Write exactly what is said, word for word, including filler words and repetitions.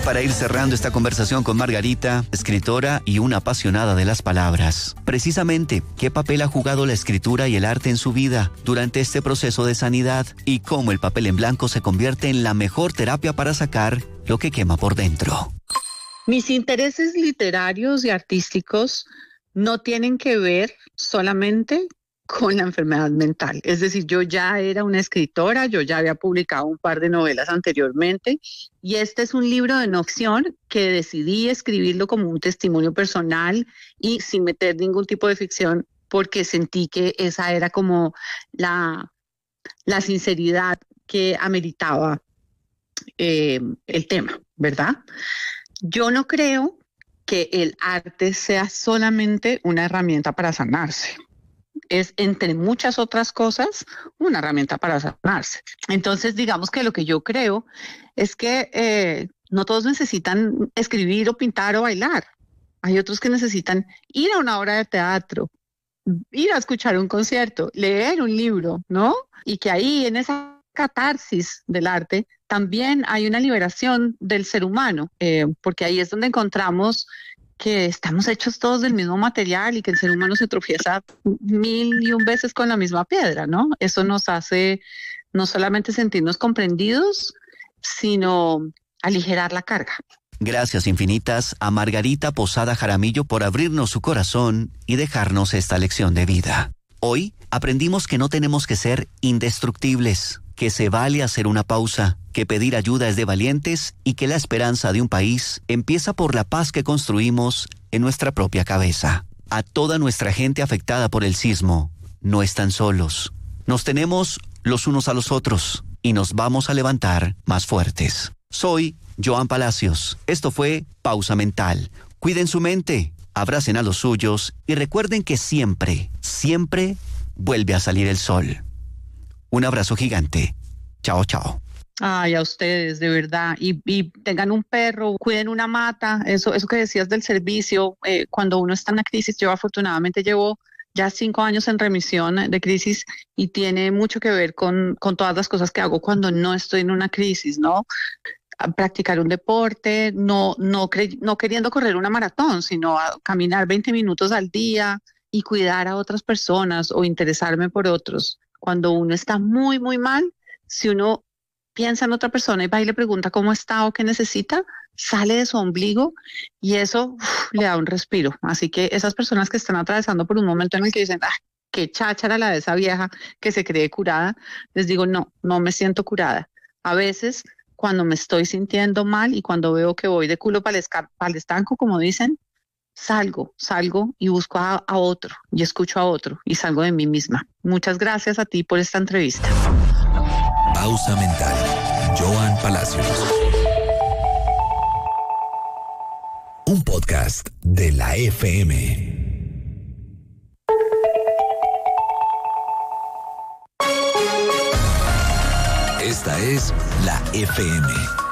para ir cerrando esta conversación con Margarita, escritora y una apasionada de las palabras. Precisamente, ¿qué papel ha jugado la escritura y el arte en su vida durante este proceso de sanidad? Y cómo el papel en blanco se convierte en la mejor terapia para sacar lo que quema por dentro. Mis intereses literarios y artísticos no tienen que ver solamente con la enfermedad mental. Es decir, yo ya era una escritora, yo ya había publicado un par de novelas anteriormente y este es un libro de no ficción que decidí escribirlo como un testimonio personal y sin meter ningún tipo de ficción porque sentí que esa era como la, la sinceridad que ameritaba eh, el tema, ¿verdad? Yo no creo que el arte sea solamente una herramienta para sanarse. Es, entre muchas otras cosas, una herramienta para sanarse. Entonces, digamos que lo que yo creo es que eh, no todos necesitan escribir o pintar o bailar. Hay otros que necesitan ir a una obra de teatro, ir a escuchar un concierto, leer un libro, ¿no? Y que ahí, en esa catarsis del arte, también hay una liberación del ser humano, eh, porque ahí es donde encontramos que estamos hechos todos del mismo material y que el ser humano se tropieza mil y un veces con la misma piedra, ¿no? Eso nos hace no solamente sentirnos comprendidos, sino aligerar la carga. Gracias infinitas a Margarita Posada Jaramillo por abrirnos su corazón y dejarnos esta lección de vida. Hoy aprendimos que no tenemos que ser indestructibles, que se vale hacer una pausa, que pedir ayuda es de valientes y que la esperanza de un país empieza por la paz que construimos en nuestra propia cabeza. A toda nuestra gente afectada por el sismo, no están solos. Nos tenemos los unos a los otros y nos vamos a levantar más fuertes. Soy Joan Palacios. Esto fue Pausa Mental. Cuiden su mente, abracen a los suyos y recuerden que siempre, siempre vuelve a salir el sol. Un abrazo gigante. Chao, chao. Ay, a ustedes, de verdad. Y, y tengan un perro, cuiden una mata. Eso, eso que decías del servicio, eh, cuando uno está en la crisis, yo afortunadamente llevo ya cinco años en remisión de crisis y tiene mucho que ver con, con todas las cosas que hago cuando no estoy en una crisis, ¿no? A practicar un deporte, no, no, cre- no queriendo correr una maratón, sino a caminar veinte minutos al día y cuidar a otras personas o interesarme por otros. Cuando uno está muy, muy mal, si uno piensa en otra persona y va y le pregunta cómo está o qué necesita, sale de su ombligo y eso uf, le da un respiro. Así que esas personas que están atravesando por un momento en el que dicen, ah, qué cháchara la de esa vieja que se cree curada, les digo, no, no me siento curada. A veces, cuando me estoy sintiendo mal y cuando veo que voy de culo para el estanco, como dicen, salgo, salgo y busco a, a otro y escucho a otro y salgo de mí misma. Muchas gracias a ti por esta entrevista. Pausa Mental. Joan Palacios. Un podcast de la F M. Esta es la F M.